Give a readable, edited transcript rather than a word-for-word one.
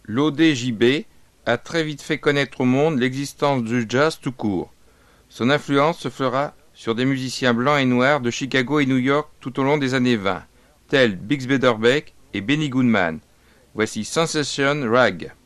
L'ODJB a très vite fait connaître au monde l'existence du jazz tout court. Son influence se fera sur des musiciens blancs et noirs de Chicago et New York tout au long des années 20, tels Bix Beiderbecke et Benny Goodman. Voici Sensation Rag.